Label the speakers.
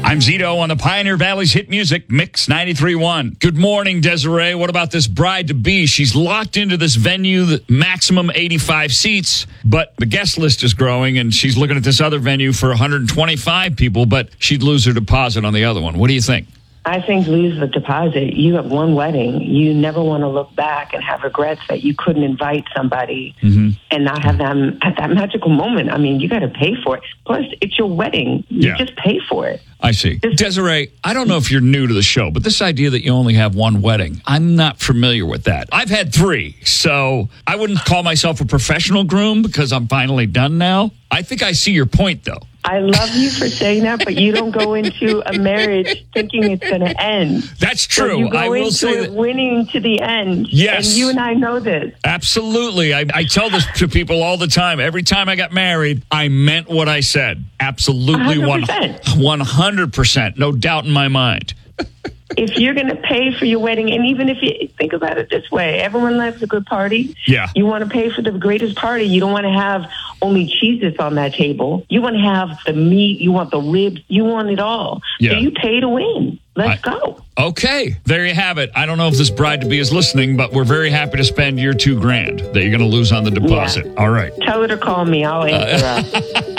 Speaker 1: I'm Zito on the Pioneer Valley's hit music, Mix 93.1. Good morning, Desiree. What about this bride-to-be? She's locked into this venue, the maximum 85 seats, but the guest list is growing, and she's looking at this other venue for 125 people, but she'd lose her deposit on the other one. What do you think?
Speaker 2: I think lose the deposit. You have one wedding. You never want to look back and have regrets that you couldn't invite somebody and not have them at that magical moment. I mean, you got to pay for it. Plus, it's your wedding. You just pay for it.
Speaker 1: I see. Desiree, I don't know if you're new to the show, but this idea that you only have one wedding, I'm not familiar with that. I've had 3, so I wouldn't call myself a professional groom because I'm finally done now. I think I see your point, though.
Speaker 2: I love you for saying that, but you don't go into a marriage thinking it's going to end.
Speaker 1: That's true.
Speaker 2: So you go
Speaker 1: I will
Speaker 2: into
Speaker 1: say
Speaker 2: it
Speaker 1: that.
Speaker 2: Winning to the end.
Speaker 1: Yes.
Speaker 2: And you and I know this.
Speaker 1: Absolutely. I tell this to people all the time. Every time I got married, I meant what I said. Absolutely.
Speaker 2: 100%.
Speaker 1: 100%. No doubt in my mind.
Speaker 2: If you're going to pay for your wedding, and even if you think about it this way, everyone loves a good party.
Speaker 1: Yeah.
Speaker 2: You want to pay for the greatest party. You don't want to have only cheeses on that table. You want to have the meat. You want the ribs. You want it all.
Speaker 1: Yeah.
Speaker 2: So you pay to win. Let's go.
Speaker 1: Okay. There you have it. I don't know if this bride-to-be is listening, but we're very happy to spend your $2,000 that you're going to lose on the deposit.
Speaker 2: Yeah.
Speaker 1: All right.
Speaker 2: Tell her to call me. I'll answer her.